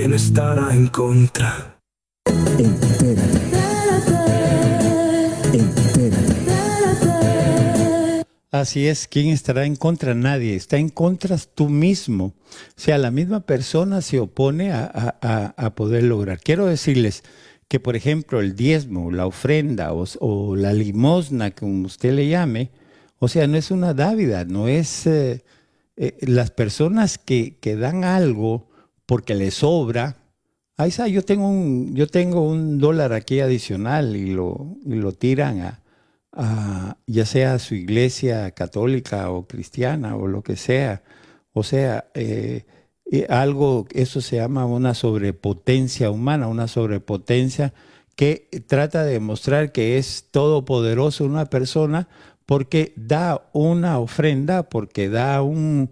¿quién estará en contra? Así es, ¿quién estará en contra? Nadie. Está en contra tú mismo. O sea, la misma persona se opone a poder lograr. Quiero decirles que, por ejemplo, el diezmo, la ofrenda o la limosna, como usted le llame, o sea, no es una dávida, no es las personas que dan algo porque les sobra. Ahí está, yo tengo un dólar aquí adicional y lo tiran ya sea a su iglesia católica o cristiana o lo que sea. O sea, eso se llama una sobrepotencia humana, una sobrepotencia que trata de demostrar que es todopoderoso una persona porque da una ofrenda, porque da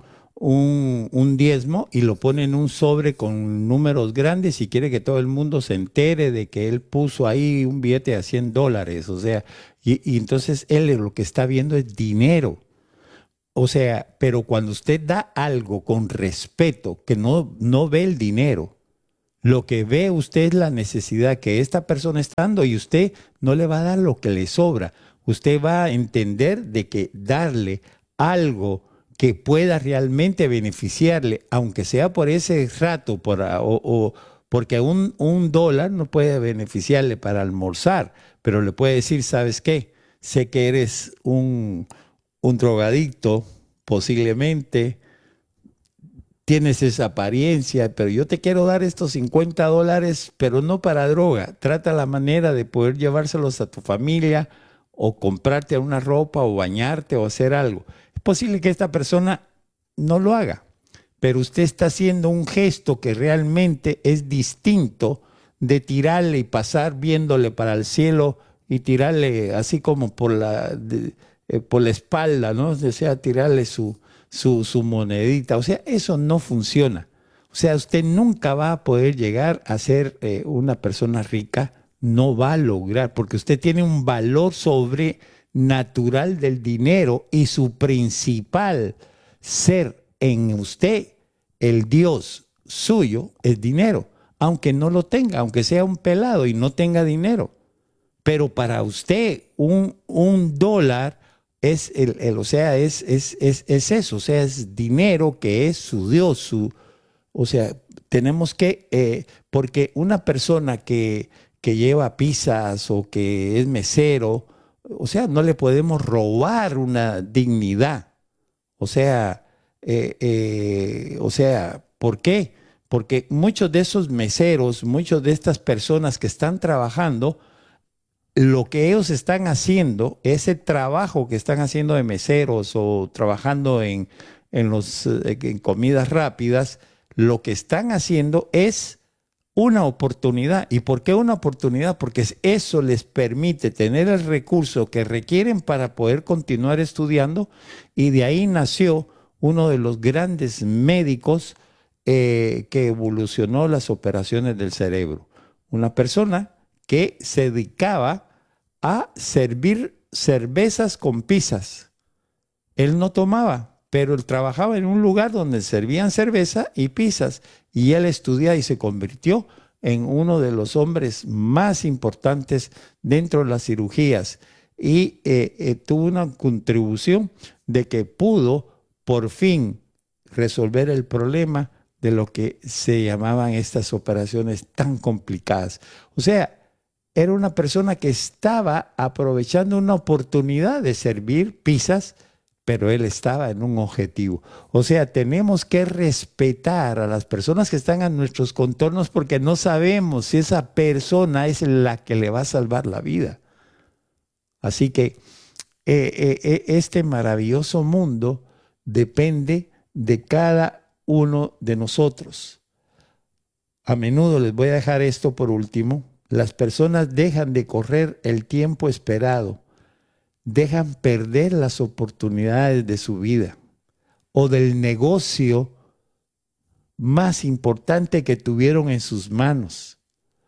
un diezmo y lo pone en un sobre con números grandes y quiere que todo el mundo se entere de que él puso ahí un billete a $100. O sea, y entonces él lo que está viendo es dinero. O sea, pero cuando usted da algo con respeto, que no ve el dinero, lo que ve usted es la necesidad que esta persona está dando y usted no le va a dar lo que le sobra. Usted va a entender de que darle algo que pueda realmente beneficiarle, aunque sea por ese rato, porque un dólar no puede beneficiarle para almorzar, pero le puede decir, ¿sabes qué? Sé que eres un drogadicto, posiblemente tienes esa apariencia, pero yo te quiero dar estos $50, pero no para droga. Trata la manera de poder llevárselos a tu familia o comprarte una ropa o bañarte o hacer algo. Es posible que esta persona no lo haga, pero usted está haciendo un gesto que realmente es distinto de tirarle y pasar viéndole para el cielo y tirarle así como por la espalda, ¿no? O sea, tirarle su monedita. O sea, eso no funciona. O sea, usted nunca va a poder llegar a ser una persona rica, no va a lograr, porque usted tiene un valor sobrenatural del dinero y su principal ser en usted, el Dios suyo, es dinero, aunque no lo tenga, aunque sea un pelado y no tenga dinero. Pero para usted un dólar o sea, es eso, o sea, es dinero que es su Dios, o sea, tenemos porque una persona que lleva pizzas o que es mesero, o sea, no le podemos robar una dignidad. O sea, ¿por qué? Porque muchos de esos meseros, muchos de estas personas que están trabajando, lo que ellos están haciendo, ese trabajo que están haciendo de meseros o trabajando en comidas rápidas, lo que están haciendo es una oportunidad. ¿Y por qué una oportunidad? Porque eso les permite tener el recurso que requieren para poder continuar estudiando y de ahí nació uno de los grandes médicos que evolucionó las operaciones del cerebro. Una persona que se dedicaba a servir cervezas con pizzas. Él no tomaba, pero él trabajaba en un lugar donde servían cerveza y pizzas y él estudiaba y se convirtió en uno de los hombres más importantes dentro de las cirugías y tuvo una contribución de que pudo por fin resolver el problema de lo que se llamaban estas operaciones tan complicadas. O sea, era una persona que estaba aprovechando una oportunidad de servir pizzas, pero él estaba en un objetivo. O sea, tenemos que respetar a las personas que están a nuestros contornos porque no sabemos si esa persona es la que le va a salvar la vida. Así que este maravilloso mundo depende de cada uno de nosotros. A menudo les voy a dejar esto por último. Las personas dejan de correr el tiempo esperado, dejan perder las oportunidades de su vida o del negocio más importante que tuvieron en sus manos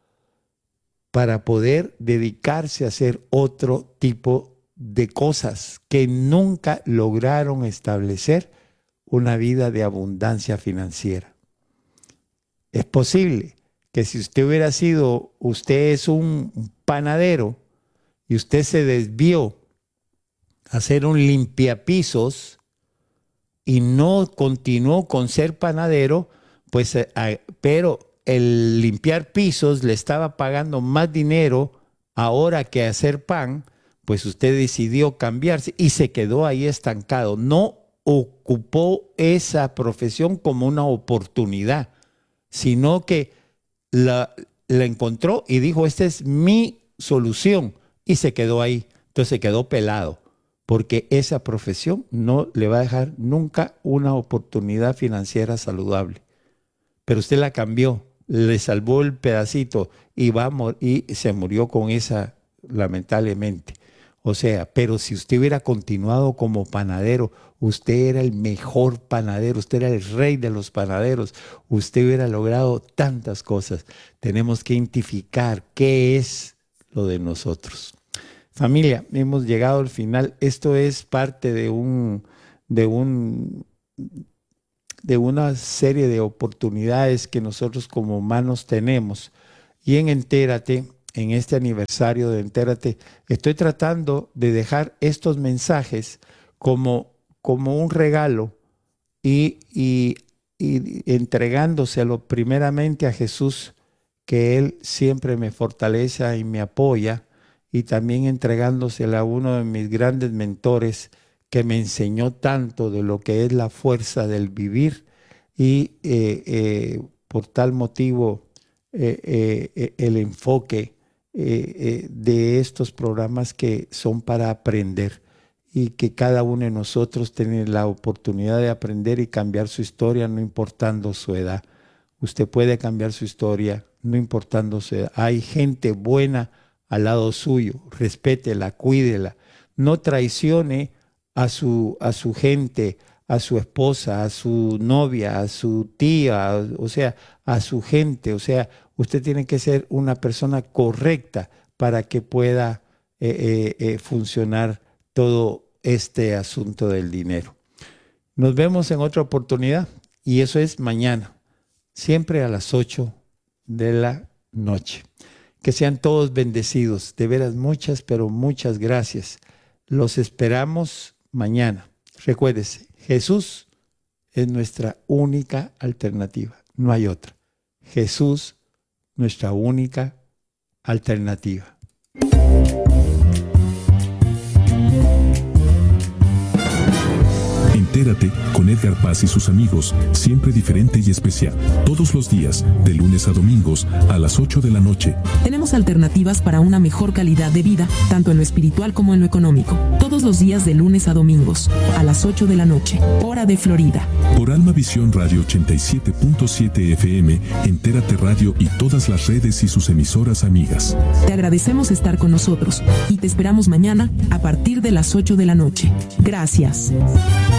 para poder dedicarse a hacer otro tipo de cosas que nunca lograron establecer una vida de abundancia financiera. Es posible que si usted es un panadero y usted se desvió a hacer un limpiapisos y no continuó con ser panadero, pues, pero el limpiar pisos le estaba pagando más dinero ahora que hacer pan, pues usted decidió cambiarse y se quedó ahí estancado. No ocupó esa profesión como una oportunidad, sino que la encontró y dijo, esta es mi solución, y se quedó ahí. Entonces se quedó pelado, porque esa profesión no le va a dejar nunca una oportunidad financiera saludable. Pero usted la cambió, le salvó el pedacito y se murió con esa, lamentablemente. O sea, pero si usted hubiera continuado como panadero, usted era el mejor panadero, usted era el rey de los panaderos, usted hubiera logrado tantas cosas. Tenemos que identificar qué es lo de nosotros. Familia, hemos llegado al final. Esto es parte de una serie de oportunidades que nosotros como humanos tenemos. Y en Entérate, en este aniversario de Entérate, estoy tratando de dejar estos mensajes como un regalo y entregándoselo primeramente a Jesús, que Él siempre me fortalece y me apoya, y también entregándoselo a uno de mis grandes mentores que me enseñó tanto de lo que es la fuerza del vivir, y por tal motivo el enfoque de estos programas que son para aprender, y que cada uno de nosotros tiene la oportunidad de aprender y cambiar su historia, no importando su edad. Usted puede cambiar su historia no importando su edad. Hay gente buena al lado suyo, respétela, cuídela, no traicione a su gente, a su esposa, a su novia, a su tía, o sea, a su gente. O sea, usted tiene que ser una persona correcta para que pueda funcionar todo este asunto del dinero. Nos vemos en otra oportunidad, y eso es mañana, siempre a las 8 de la noche. Que sean todos bendecidos. De veras, muchas, pero muchas gracias. Los esperamos mañana. Recuérdese, Jesús es nuestra única alternativa. No hay otra. Jesús, nuestra única alternativa. Entérate con Edgar Paz y sus amigos, siempre diferente y especial. Todos los días, de lunes a domingos, a las 8 de la noche. Tenemos alternativas para una mejor calidad de vida, tanto en lo espiritual como en lo económico. Todos los días de lunes a domingos, a las 8 de la noche, hora de Florida. Por Alma Visión Radio 87.7 FM, Entérate Radio y todas las redes y sus emisoras amigas. Te agradecemos estar con nosotros y te esperamos mañana a partir de las 8 de la noche. Gracias.